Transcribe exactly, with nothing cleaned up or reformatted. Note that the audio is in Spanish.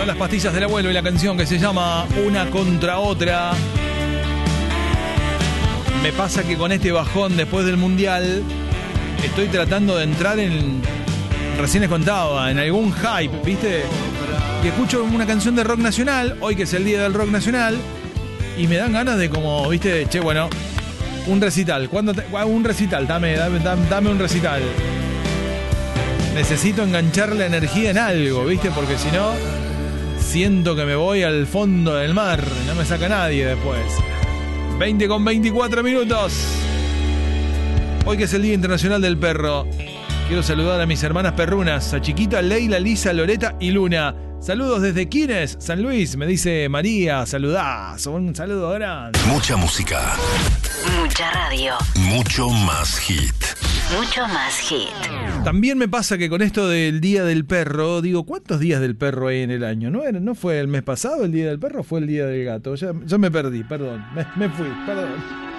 Son las pastillas del abuelo y la canción que se llama Una contra otra. Me pasa que con este bajón después del mundial estoy tratando de entrar en, recién les contaba, en algún hype, ¿viste? Y escucho una canción de rock nacional, hoy que es el día del rock nacional, y me dan ganas de como, ¿viste? Che, bueno, un recital. ¿Cuándo te, un recital? Dame, dame, dame un recital. Necesito enganchar la energía en algo, ¿viste? Porque si no, siento que me voy al fondo del mar. No me saca nadie después. veinte con veinticuatro minutos. Hoy que es el Día Internacional del Perro, quiero saludar a mis hermanas perrunas, a Chiquita, Leila, Lisa, Loreta y Luna. Saludos desde Quines, San Luis, me dice María. Saludás, un saludo grande. Mucha música. Mucha radio. Mucho más hit. Mucho más hit. También me pasa que con esto del Día del Perro, digo, ¿cuántos días del perro hay en el año? ¿No, era, no fue el mes pasado el Día del Perro o fue el Día del Gato? Ya, ya me perdí, perdón, me, me fui, perdón.